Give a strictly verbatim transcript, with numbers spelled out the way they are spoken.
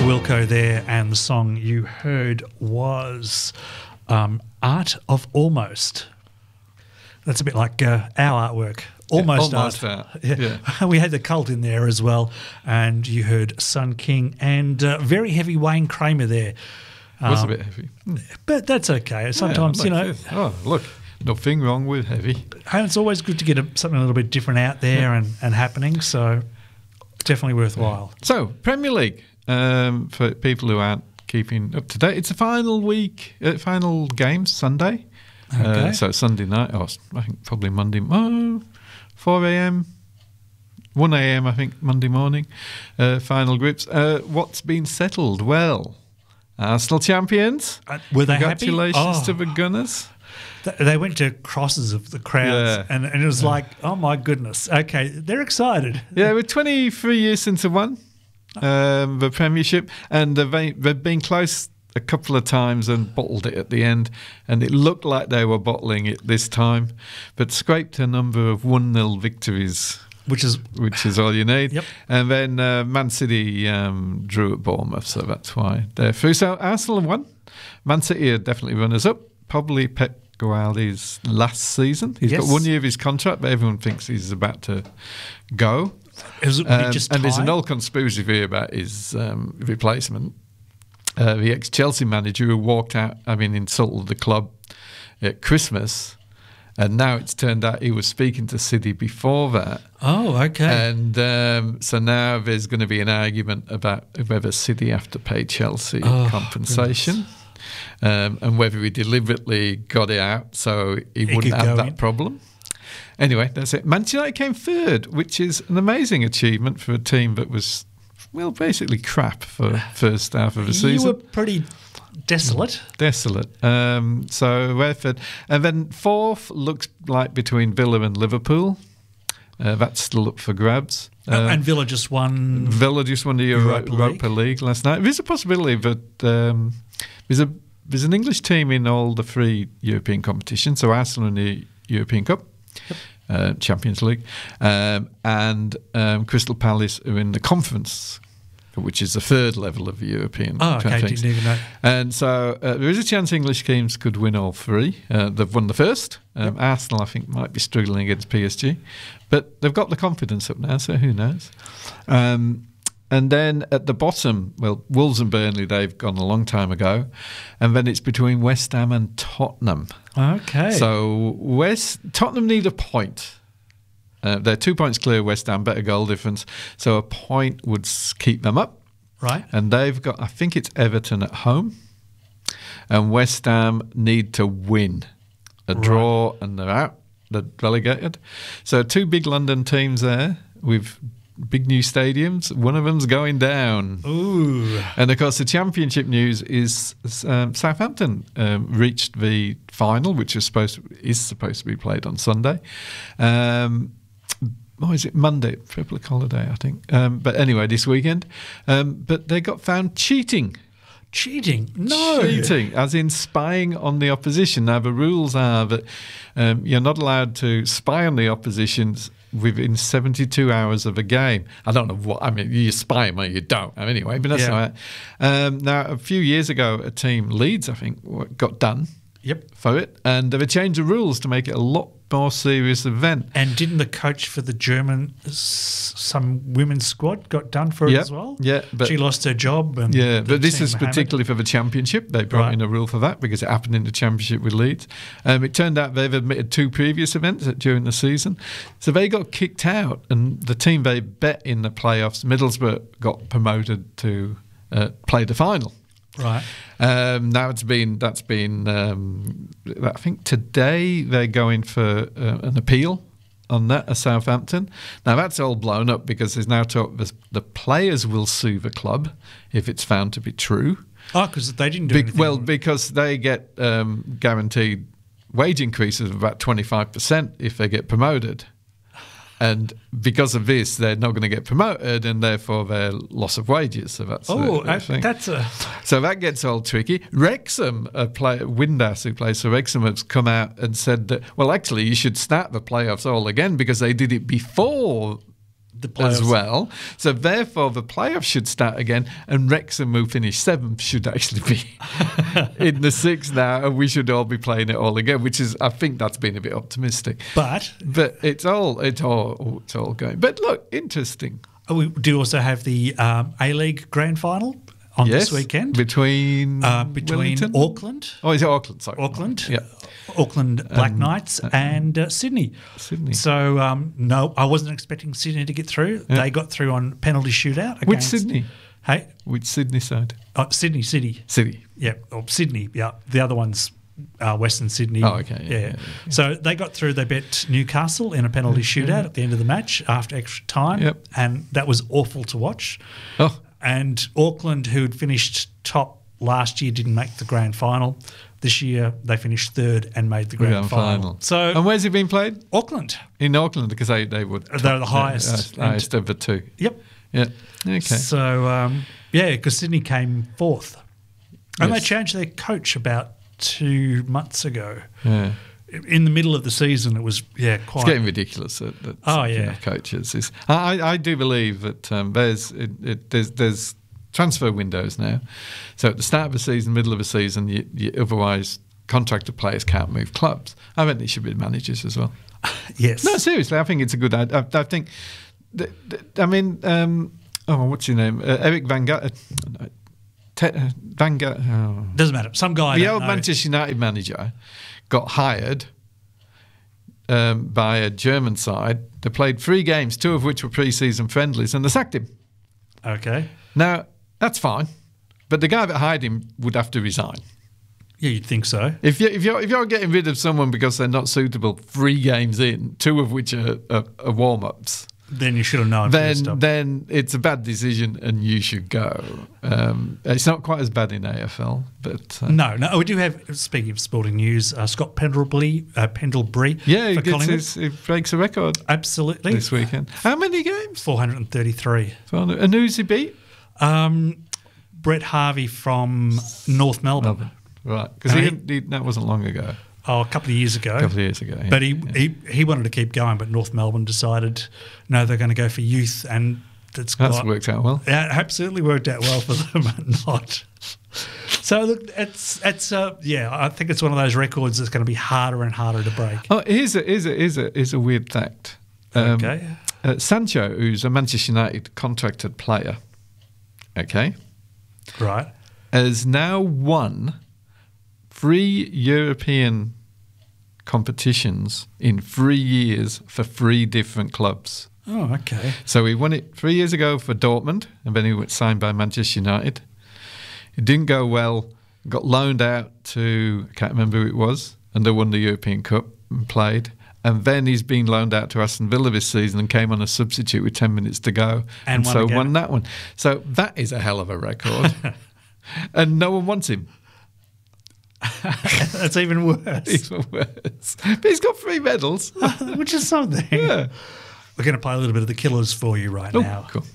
Wilco there, and the song you heard was um, Art of Almost. That's a bit like uh, our artwork. Almost, yeah, almost art. art. Yeah. Yeah. We had the Cult in there as well, and you heard Sun King and uh, very heavy Wayne Kramer there. It was um, a bit heavy. But that's okay. Sometimes, yeah, you know. Sense. Oh, look, nothing wrong with heavy. It's always good to get a, something a little bit different out there and, and happening, so definitely worthwhile. So, Premier League, um, for people who aren't keeping up to date, it's a final week, uh, final game, Sunday. Okay. Uh, so, Sunday night, or I think probably Monday, oh, four a.m., one a.m. I think Monday morning, uh, final groups. Uh, what's been settled? Well, Arsenal champions. Uh, were they happy? Congratulations Oh. to the Gunners. They went to crosses of the crowds, Yeah. and, and it was Yeah. like, oh my goodness, okay, they're excited. Yeah, we're twenty-three years since they won um, the Premiership, and they've, they've been close a couple of times and bottled it at the end, and it looked like they were bottling it this time, but scraped a number of one nil victories. Which is which is all you need. Yep. And then uh, Man City um, drew at Bournemouth, so that's why they're through. So Arsenal won. Man City are definitely runners up. Probably Pep Guardiola's last season. He's Yes. got one year of his contract, but everyone thinks he's about to go. Is it Um, just and there's an time? old conspiracy theory about his um, replacement. Uh, the ex-Chelsea manager who walked out, I mean, insulted the club at Christmas. And now it's turned out he was speaking to City before that. Oh, okay. And um, so now there's going to be an argument about whether City have to pay Chelsea Oh, compensation um, and whether he deliberately got it out so he, He wouldn't could have go that in. problem. Anyway, that's it. Manchester United came third, which is an amazing achievement for a team that was, well, basically crap for the first half of the you season. were pretty desolate. Desolate. Um, so Redford. And then fourth looks like between Villa and Liverpool. Uh, that's still up for grabs. Oh, Uh, and Villa just won. Villa just won the Euro- Europa Europa, League. League. last night. There's a possibility that um, there's a there's an English team in all the three European competitions. So Arsenal in the European Cup, uh, Champions League, um, and um, Crystal Palace are in the Conference, which is the third level of the European. Oh, okay, things. didn't even know. And so uh, there is a chance English teams could win all three. Uh, they've won the first. Um, Yep. Arsenal, I think, might be struggling against P S G. But they've got the confidence up now, so who knows? Um, and then at the bottom, well, Wolves and Burnley, they've gone a long time ago. And then it's between West Ham and Tottenham. Okay. So West Tottenham need a point. Uh, they're two points clear, West Ham, better goal difference. So a point would s- keep them up. right. And they've got, I think it's Everton at home. And West Ham need to win. A Right. draw and they're out. They're relegated. So two big London teams there with big new stadiums. One of them's going down. Ooh. And of course, the championship news is um, Southampton um, reached the final, which is supposed to, is supposed to be played on Sunday. Um, Oh, is it Monday? Public holiday, I think. Um, but anyway, this weekend. Um, but they got found cheating. Cheating? No. Cheating, as in spying on the opposition. Now, the rules are that um, you're not allowed to spy on the opposition within seventy-two hours of a game. I don't know what, I mean, you spy them or you don't. Anyway, but that's Yeah. all right. Um, now, a few years ago, a team, Leeds, I think, got done Yep. for it. And they've changed the rules to make it a lot more serious event. And didn't the coach for the German, s- some women's squad, got done for it Yeah, as well? yeah, but- she lost her job. And Yeah, the but this team is were hammered. particularly for the championship. They brought Right. in a rule for that because it happened in the championship with Leeds. Um, it turned out they've admitted two previous events during the season. So they got kicked out, and the team they bet in the playoffs, Middlesbrough, got promoted to uh, play the final. Right. Um, now it's been that's been um, I think today they're going for uh, an appeal on that at Southampton. Now that's all blown up because there's now talk the, the players will sue the club if it's found to be true. Oh, because they didn't do Be- anything. well, because they get um, guaranteed wage increases of about twenty-five percent if they get promoted. And because of this, they're not going to get promoted, and therefore their loss of wages. So that's oh, the, the uh, thing. that's a... So that gets all tricky. Wrexham, a play, Windass who plays for Wrexham, has come out and said that, well, actually, you should start the playoffs all again because they did it before the playoffs. as well. So therefore, the playoffs should start again, and Wrexham, who finished seventh, should actually be in the sixth now, and we should all be playing it all again. Which is, I think, that's been a bit optimistic. But but it's all it's all it's all going. But look, interesting. we do also have the um, A-League Grand Final on Yes, this weekend between uh, between Wellington? Auckland, Oh, is it Auckland? Sorry, Auckland, Yeah, Auckland Black Um, Knights, and uh, Sydney. Sydney. So um, no, I wasn't expecting Sydney to get through. Yeah. They got through on penalty shootout. Which Against, Sydney? Hey, Which Sydney side? oh, Sydney City. City. Yeah, or Sydney. Yeah, the other one's uh, Western Sydney. Oh, okay, yeah, Yeah. yeah, yeah. So they got through. They bet Newcastle in a penalty shootout at the end of the match after extra time, Yep. and that was awful to watch. Oh, And Auckland, who had finished top last year, didn't make the grand final. This year, they finished third and made the grand, grand final. final. So and where's it been played? Auckland, In Auckland, because they they would. They're the highest. Yeah, highest of the two. yep. Yeah. Okay. So um, yeah, because Sydney came fourth, and Yes. they changed their coach about two months ago. Yeah. In the middle of the season, it was yeah quite. It's getting ridiculous. That, that Oh, you yeah. know, coaches is. I, I I do believe that um, there's it, it, there's there's transfer windows now. So at the start of the season, middle of the season, you, you otherwise contracted players can't move clubs. I think they should be managers as well. Yes. No, seriously, I think it's a good idea. I, I think. th- th- I mean, um, oh, what's your name? Uh, Eric Van Gaal. Uh, Te- uh, Van Gaal. Oh. Doesn't matter. Some guy. I The don't old know. Manchester United manager got hired um, by a German side. They played three games, two of which were pre-season friendlies, and they sacked him. Okay. Now, that's fine, but the guy that hired him would have to resign. Yeah, you'd think so. If you're, if you're, if you're getting rid of someone because they're not suitable three games in, two of which are, are, are warm-ups, Then you should have known. then first up. then it's a bad decision and you should go. Um, it's not quite as bad in A F L, but uh, No, no. We do have. Speaking of sporting news, uh, Scott Pendlebury, uh, Pendlebury. yeah, he, for gets Collingwood. his, he breaks a record Absolutely. this weekend. How many games? Four hundred and thirty-three. And who's he beat? Um, Brett Harvey from North Melbourne. Right, because And he, he- he, that wasn't long ago, Oh, a couple of years ago. a couple of years ago. yeah. But he, Yeah. he he wanted to keep going, but North Melbourne decided no, they're going to go for youth, and that's That's quite, worked out well. Yeah, it absolutely worked out well for them, but not. So look, it's it's uh, yeah, I think it's one of those records that's going to be harder and harder to break. Oh, here's a here's a here's a, here's a weird fact. Um, Okay. uh, Sancho, who's a Manchester United contracted player, okay, Right. has now won three European competitions in three years for three different clubs. Oh, okay. So he won it three years ago for Dortmund, and then he was signed by Manchester United. It didn't go well, got loaned out to, I can't remember who it was, and they won the European Cup and played. And then he's been loaned out to Aston Villa this season and came on a substitute with ten minutes to go. And And, won so again. won that one. So that is a hell of a record. And no one wants him. That's even worse. Even worse. But he's got three medals. Which is something. Yeah. We're going to play a little bit of the Killers for you right Oh, now. cool.